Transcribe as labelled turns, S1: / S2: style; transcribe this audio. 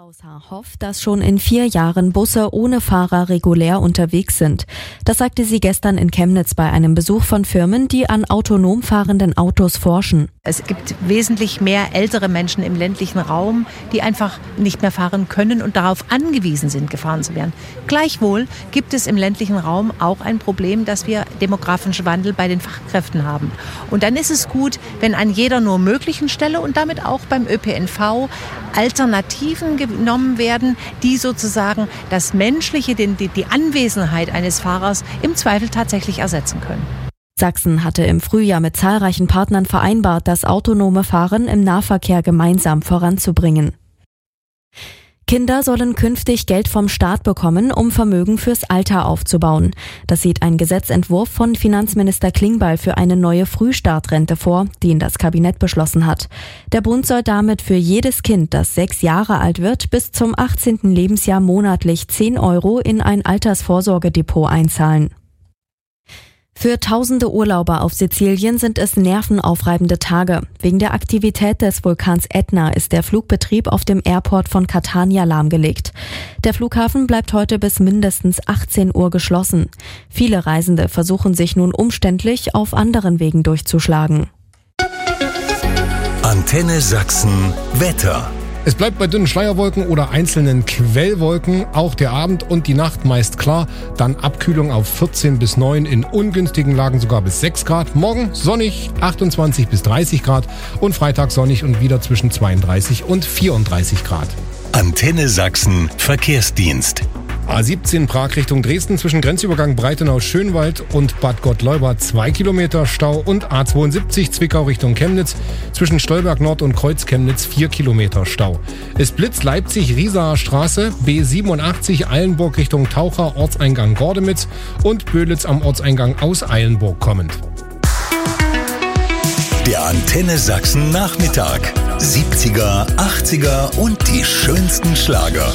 S1: Kraushaar hofft, dass schon in 4 Jahren Busse ohne Fahrer regulär unterwegs sind. Das sagte sie gestern in Chemnitz bei einem Besuch von Firmen, die an autonom fahrenden Autos forschen.
S2: Es gibt wesentlich mehr ältere Menschen im ländlichen Raum, die einfach nicht mehr fahren können und darauf angewiesen sind, gefahren zu werden. Gleichwohl gibt es im ländlichen Raum auch ein Problem, dass wir demografischen Wandel bei den Fachkräften haben. Und dann ist es gut, wenn an jeder nur möglichen Stelle und damit auch beim ÖPNV Alternativen genommen werden, die sozusagen das Menschliche, die Anwesenheit eines Fahrers im Zweifel tatsächlich ersetzen können.
S1: Sachsen hatte im Frühjahr mit zahlreichen Partnern vereinbart, das autonome Fahren im Nahverkehr gemeinsam voranzubringen. Kinder sollen künftig Geld vom Staat bekommen, um Vermögen fürs Alter aufzubauen. Das sieht ein Gesetzentwurf von Finanzminister Klingbeil für eine neue Frühstartrente vor, den das Kabinett beschlossen hat. Der Bund soll damit für jedes Kind, das 6 Jahre alt wird, bis zum 18. Lebensjahr monatlich 10 € in ein Altersvorsorgedepot einzahlen. Für tausende Urlauber auf Sizilien sind es nervenaufreibende Tage. Wegen der Aktivität des Vulkans Ätna ist der Flugbetrieb auf dem Airport von Catania lahmgelegt. Der Flughafen bleibt heute bis mindestens 18 Uhr geschlossen. Viele Reisende versuchen sich nun umständlich auf anderen Wegen durchzuschlagen.
S3: Antenne Sachsen Wetter.
S4: Es bleibt bei dünnen Schleierwolken oder einzelnen Quellwolken, auch der Abend und die Nacht meist klar, dann Abkühlung auf 14 bis 9, in ungünstigen Lagen sogar bis 6 Grad. Morgen sonnig 28 bis 30 Grad und Freitag sonnig und wieder zwischen 32 und 34 Grad.
S3: Antenne Sachsen Verkehrsdienst.
S4: A17 Prag Richtung Dresden zwischen Grenzübergang Breitenau-Schönwald und Bad Gottleuba 2 Kilometer Stau und A72 Zwickau Richtung Chemnitz zwischen Stolberg Nord und Kreuz Chemnitz 4 Kilometer Stau. Es blitzt Leipzig-Riesaer Straße, B87 Eilenburg Richtung Taucher, Ortseingang Gordemitz und Böhlitz am Ortseingang aus Eilenburg kommend.
S3: Der Antenne Sachsen Nachmittag. 70er, 80er und die schönsten Schlager.